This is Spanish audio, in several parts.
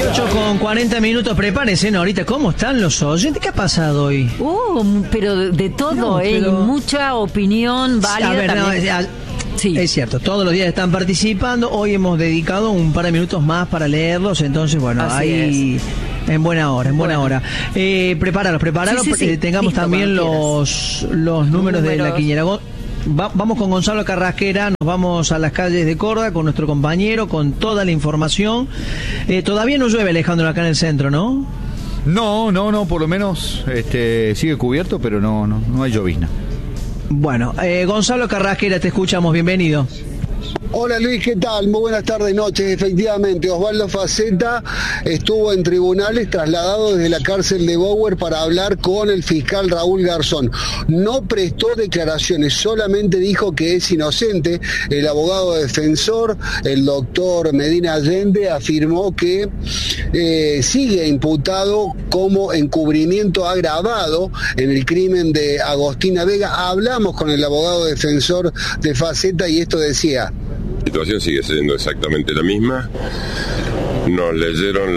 18:40, prepárense, ¿no? Ahorita, ¿cómo están los oyentes? ¿Qué ha pasado hoy? Pero de todo, No, pero... y mucha opinión válida. A ver, también. Sí. Es cierto, todos los días están participando. Hoy hemos dedicado un par de minutos más para leerlos, entonces, bueno, Así ahí... En buena hora. Prepáralos. Sí. Tengamos Listo, también los números de la quiniela. Vamos con Gonzalo Carrasquera, nos vamos a las calles de Córdoba con nuestro compañero, con toda la información. Todavía no llueve, Alejandro, acá en el centro, ¿no? No, por lo menos sigue cubierto, pero no hay llovizna. Bueno, Gonzalo Carrasquera, te escuchamos, bienvenido. Hola Luis, ¿qué tal? Muy buenas tardes y noches. Efectivamente, Osvaldo Faceta estuvo en tribunales trasladado desde la cárcel de Bower para hablar con el fiscal Raúl Garzón. No prestó declaraciones, solamente dijo que es inocente. El abogado defensor, el doctor Medina Allende, afirmó que sigue imputado como encubrimiento agravado en el crimen de Agostina Vega. Hablamos con el abogado defensor de Faceta y esto decía. La situación sigue siendo exactamente la misma. Nos leyeron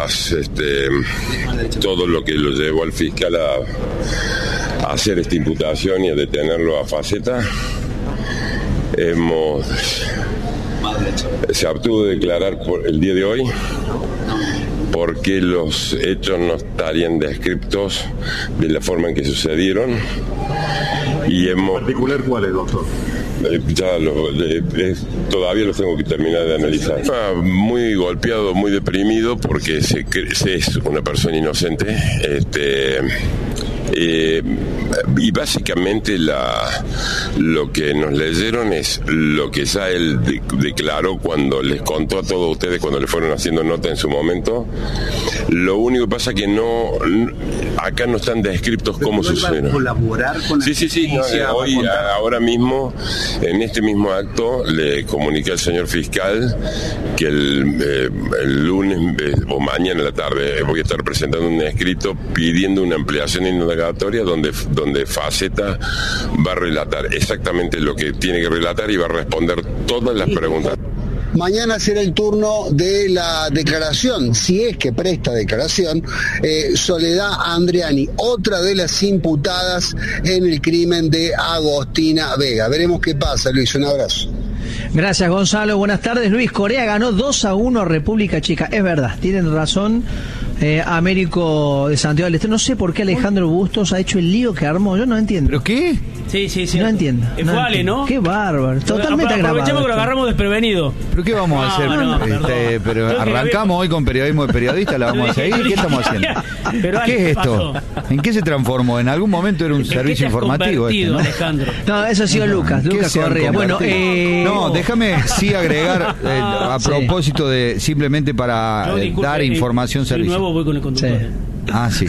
todo lo que lo llevó al fiscal a hacer esta imputación y a detenerlo a Faceta. Se abstuvo de declarar por el día de hoy porque los hechos no estarían descriptos de la forma en que sucedieron. ¿En particular cuáles, doctor? Todavía los tengo que terminar de analizar. Muy golpeado, muy deprimido porque se es una persona inocente. Y básicamente lo que nos leyeron es lo que ya él declaró cuando les contó a todos ustedes cuando le fueron haciendo nota en su momento. Lo único que pasa es que acá no están descritos cómo sucedió. ¿Colaborar con la justicia? Ahora mismo, en este mismo acto, le comuniqué al señor fiscal que el lunes o mañana en la tarde voy a estar presentando un escrito pidiendo una ampliación indagatoria donde Faceta va a relatar exactamente lo que tiene que relatar y va a responder todas las preguntas. Mañana será el turno de la declaración, si es que presta declaración, Soledad Andriani, otra de las imputadas en el crimen de Agostina Vega. Veremos qué pasa, Luis, un abrazo. Gracias, Gonzalo. Buenas tardes, Luis. Corea ganó 2-1 a República Checa. Es verdad, tienen razón. Américo de Santiago del Estero. No sé por qué Alejandro Bustos ha hecho el lío que armó. Yo no entiendo. ¿Pero qué? Sí. No entiendo. Fue Ale, ¿no? Qué bárbaro. Totalmente agravado. Aprovechemos que lo agarramos desprevenido. ¿Pero qué vamos a hacer? Pero arrancamos hoy con periodismo de periodista, ¿la vamos a seguir? ¿Qué estamos haciendo? ¿Qué es esto? ¿En qué se transformó? En algún momento era un servicio informativo. ¿No? Alejandro. No, eso ha sido Lucas Correa. Bueno, no, déjame agregar a propósito de simplemente para dar información servicio. Nuevo voy con el conductor. Sí.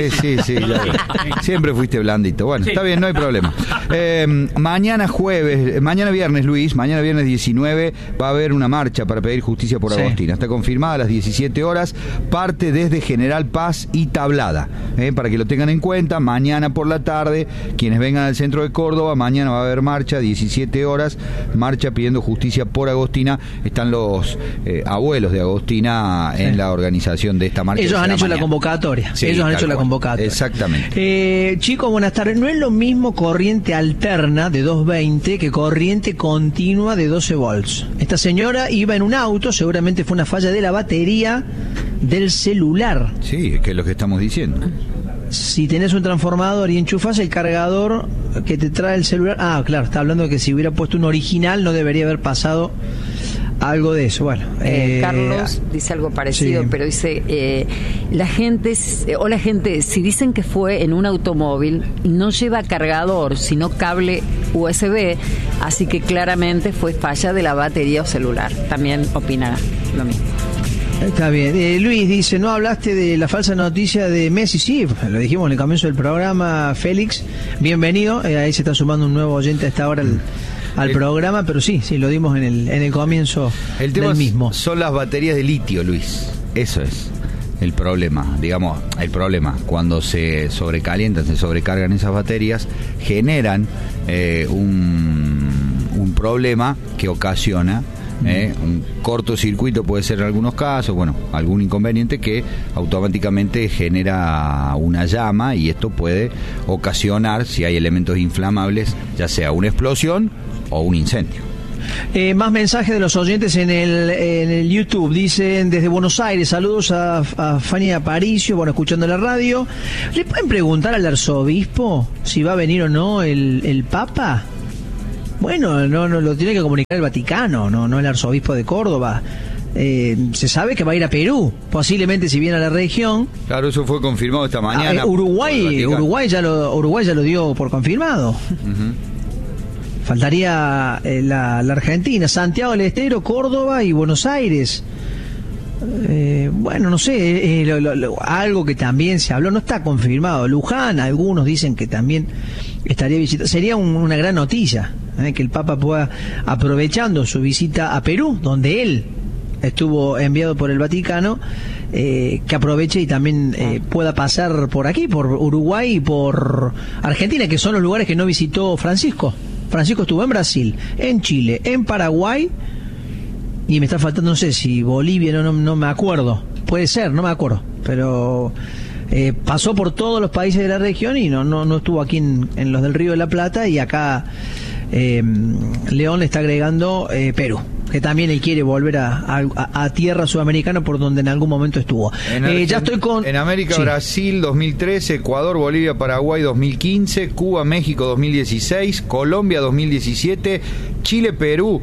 Siempre fuiste blandito. Bueno, está bien, no hay problema. Mañana viernes, Luis, mañana viernes 19 va a haber una marcha para pedir justicia por Agostina. Está confirmada a las 17 horas, parte desde General Paz y Tablada. Para que lo tengan en cuenta, mañana por la tarde, quienes vengan al centro de Córdoba, mañana va a haber marcha, 17 horas, marcha pidiendo justicia por Agostina. Están los abuelos de Agostina en la organización de esta marcha. Ellos han hecho la convocatoria. Ellos han hecho la convocatoria. Exactamente. Chicos, buenas tardes. No es lo mismo corriente alterna de 220 que corriente continua de 12 volts. Esta señora iba en un auto, seguramente fue una falla de la batería del celular. Sí, que es lo que estamos diciendo. Si tenés un transformador y enchufás el cargador que te trae el celular... claro, está hablando de que si hubiera puesto un original no debería haber pasado algo de eso. Bueno, Carlos dice algo parecido, pero dice la gente, si dicen que fue en un automóvil, no lleva cargador, sino cable USB, así que claramente fue falla de la batería o celular. También opina lo mismo. Está bien. Luis dice, ¿no hablaste de la falsa noticia de Messi? Sí, lo dijimos en el comienzo del programa, Félix. Bienvenido. Ahí se está sumando un nuevo oyente a esta hora al programa, pero sí, lo dimos en el comienzo del mismo. Son las baterías de litio, Luis. Eso es el problema. Digamos, cuando se sobrecalientan, se sobrecargan esas baterías, generan un problema que ocasiona Un cortocircuito puede ser en algunos casos, bueno, algún inconveniente que automáticamente genera una llama, y esto puede ocasionar, si hay elementos inflamables, ya sea una explosión o un incendio. Más mensajes de los oyentes en el YouTube. Dicen desde Buenos Aires, saludos a Fania Aparicio, bueno, escuchando la radio. ¿Le pueden preguntar al arzobispo si va a venir o no el Papa? Bueno, no lo tiene que comunicar el Vaticano, no el arzobispo de Córdoba. Se sabe que va a ir a Perú, posiblemente si viene a la región. Claro, eso fue confirmado esta mañana. Uruguay ya lo dio por confirmado. Faltaría la Argentina, Santiago del Estero, Córdoba y Buenos Aires. Bueno, no sé, algo que también se habló, no está confirmado. Luján, algunos dicen que también estaría visitando. Sería una gran noticia, que el Papa pueda, aprovechando su visita a Perú, donde él estuvo enviado por el Vaticano, que aproveche y también pueda pasar por aquí, por Uruguay y por Argentina, que son los lugares que no visitó Francisco. Francisco estuvo en Brasil, en Chile, en Paraguay, y me está faltando, no sé si Bolivia, no me acuerdo. Puede ser, no me acuerdo. Pero pasó por todos los países de la región y no estuvo aquí en los del Río de la Plata, y acá León le está agregando Perú, que también él quiere volver a tierra sudamericana por donde en algún momento estuvo. Ya estoy con... En América, sí. Brasil 2013, Ecuador, Bolivia, Paraguay 2015, Cuba, México 2016, Colombia 2017, Chile, Perú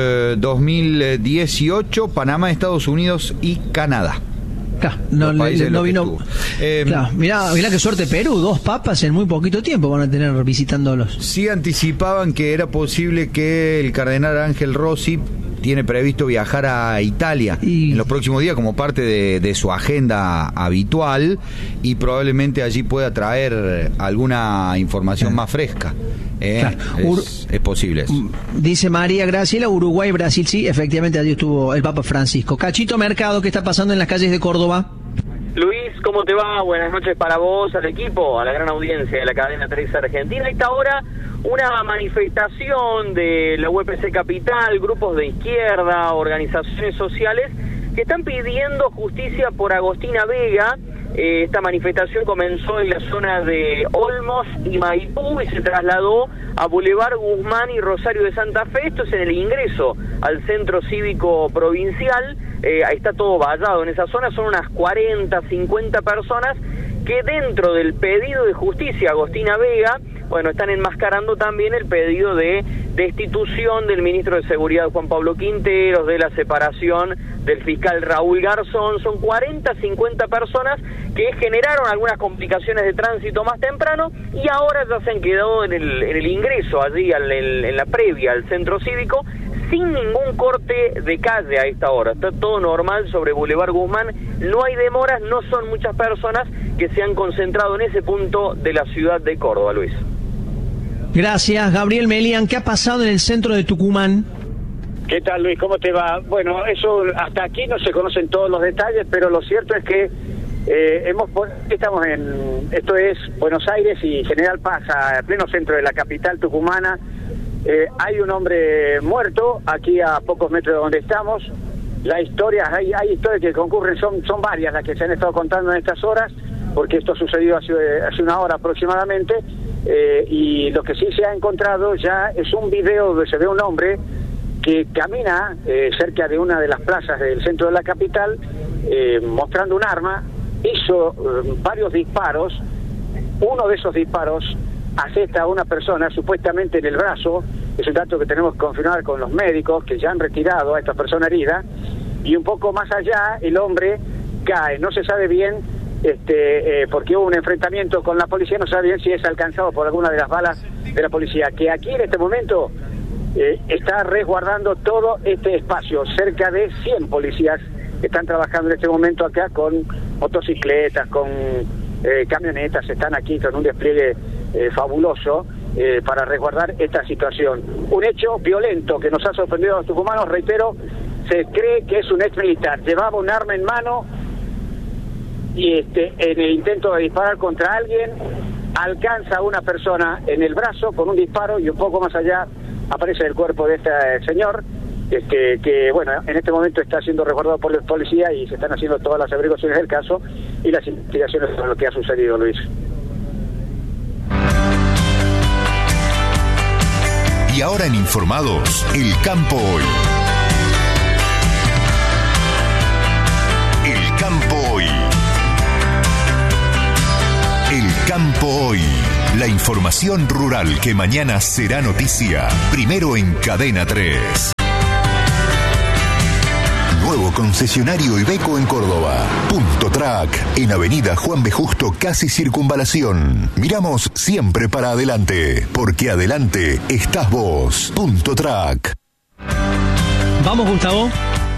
2018, Panamá, Estados Unidos y Canadá. Claro, no vino. Claro, mirá qué suerte Perú, 2 papas en muy poquito tiempo van a tener visitándolos. Sí anticipaban que era posible que el cardenal Ángel Rossi tiene previsto viajar a Italia en los próximos días como parte de su agenda habitual, y probablemente allí pueda traer alguna información más fresca. Claro. Es posible eso. Dice María Graciela, Uruguay, Brasil, sí, efectivamente allí estuvo el Papa Francisco. Cachito Mercado, ¿qué está pasando en las calles de Córdoba? Luis, ¿cómo te va? Buenas noches para vos, al equipo, a la gran audiencia de la cadena 3 Argentina. A esta hora, una manifestación de la UPC Capital, grupos de izquierda, organizaciones sociales, que están pidiendo justicia por Agostina Vega. Esta manifestación comenzó en la zona de Olmos y Maipú y se trasladó a Boulevard Guzmán y Rosario de Santa Fe. Esto es en el ingreso al Centro Cívico Provincial. Ahí está todo vallado en esa zona. Son unas 40, 50 personas que dentro del pedido de justicia a Agostina Vega, bueno, están enmascarando también el pedido de destitución del ministro de Seguridad Juan Pablo Quinteros, de la separación del fiscal Raúl Garzón. Son 40, 50 personas que generaron algunas complicaciones de tránsito más temprano y ahora ya se han quedado en el ingreso allí, en la previa al centro cívico, sin ningún corte de calle a esta hora. Está todo normal sobre Boulevard Guzmán, no hay demoras, no son muchas personas que se han concentrado en ese punto de la ciudad de Córdoba, Luis. Gracias, Gabriel Melián. ¿Qué ha pasado en el centro de Tucumán? ¿Qué tal, Luis? ¿Cómo te va? Bueno, eso hasta aquí no se conocen todos los detalles, pero lo cierto es que estamos esto es Buenos Aires y General Paz, a pleno centro de la capital tucumana. Hay un hombre muerto aquí a pocos metros de donde estamos. Las historias, hay historias que concurren, son varias las que se han estado contando en estas horas, porque esto sucedió hace una hora aproximadamente, y lo que sí se ha encontrado ya es un video donde se ve un hombre que camina cerca de una de las plazas del centro de la capital, mostrando un arma. Hizo varios disparos. Uno de esos disparos asesta a una persona supuestamente en el brazo. Es un dato que tenemos que confirmar con los médicos, que ya han retirado a esta persona herida, y un poco más allá el hombre cae. No se sabe bien porque hubo un enfrentamiento con la policía, no se sabe bien si es alcanzado por alguna de las balas de la policía, que aquí en este momento está resguardando todo este espacio. Cerca de 100 policías están trabajando en este momento acá con motocicletas, con camionetas, están aquí con un despliegue fabuloso para resguardar esta situación. Un hecho violento que nos ha sorprendido a los tucumanos, reitero, se cree que es un ex militar, llevaba un arma en mano y en el intento de disparar contra alguien, alcanza a una persona en el brazo con un disparo y un poco más allá aparece el cuerpo de este señor. que bueno, en este momento está siendo resguardado por la policía y se están haciendo todas las averiguaciones del caso y las investigaciones sobre lo que ha sucedido, Luis. Y ahora en Informados, El Campo Hoy. El Campo Hoy. El Campo Hoy. La información rural que mañana será noticia. Primero en Cadena 3. Nuevo concesionario Iveco en Córdoba. Punto Track, en Avenida Juan B. Justo, casi Circunvalación. Miramos siempre para adelante, porque adelante estás vos. Punto Track. Vamos, Gustavo.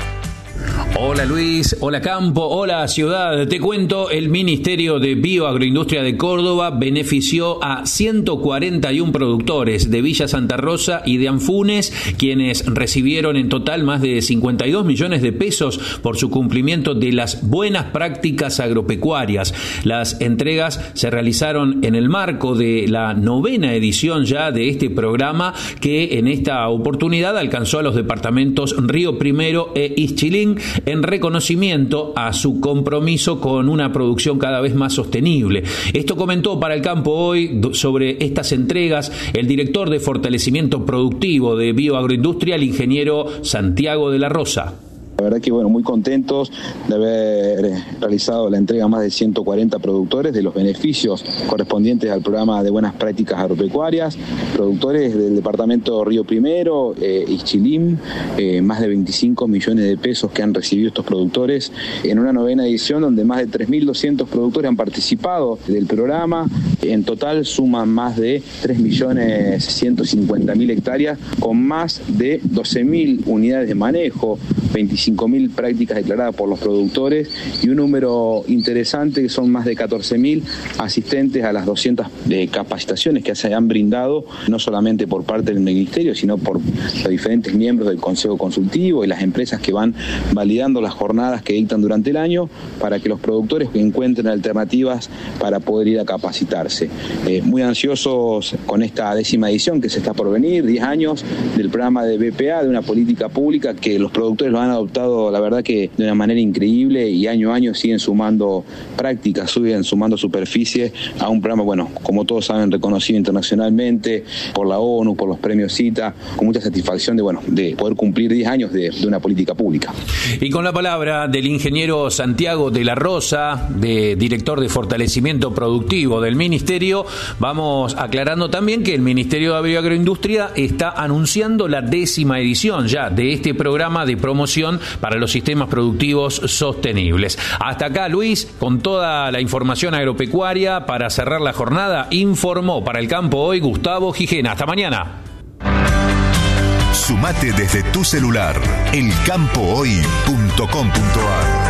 Hola Luis, hola Campo, hola Ciudad. Te cuento, el Ministerio de Bioagroindustria de Córdoba benefició a 141 productores de Villa Santa Rosa y de Anfunes, quienes recibieron en total más de 52 millones de pesos por su cumplimiento de las buenas prácticas agropecuarias. Las entregas se realizaron en el marco de la 9ª edición ya de este programa, que en esta oportunidad alcanzó a los departamentos Río Primero e Ixchilín, en reconocimiento a su compromiso con una producción cada vez más sostenible. Esto comentó para El Campo Hoy sobre estas entregas el director de fortalecimiento productivo de Bioagroindustria, el ingeniero Santiago de la Rosa. La verdad que muy contentos de haber realizado la entrega a más de 140 productores de los beneficios correspondientes al programa de buenas prácticas agropecuarias, productores del departamento Río Primero, Ixchilín, más de 25 millones de pesos que han recibido estos productores en una 9ª edición donde más de 3.200 productores han participado del programa. En total suman más de 3.150.000 hectáreas con más de 12.000 unidades de manejo, 25.000 prácticas declaradas por los productores y un número interesante que son más de 14.000 asistentes a las 200 capacitaciones que se han brindado, no solamente por parte del Ministerio, sino por los diferentes miembros del Consejo Consultivo y las empresas que van validando las jornadas que dictan durante el año para que los productores encuentren alternativas para poder ir a capacitarse. Muy ansiosos con esta 10ª edición que se está por venir, 10 años del programa de BPA, de una política pública que los productores lo han adoptado, la verdad que de una manera increíble, y año a año siguen sumando prácticas, siguen sumando superficie a un programa, bueno, como todos saben, reconocido internacionalmente por la ONU, por los premios CITA, con mucha satisfacción de poder cumplir 10 años de una política pública. Y con la palabra del ingeniero Santiago de la Rosa, director de fortalecimiento productivo del Ministerio, vamos aclarando también que el Ministerio de Bioagroindustria está anunciando la 10ª edición ya de este programa de promoción para los sistemas productivos sostenibles. Hasta acá, Luis, con toda la información agropecuaria para cerrar la jornada, informó para El Campo Hoy Gustavo Gijena. Hasta mañana. Sumate desde tu celular, elcampohoy.com.ar.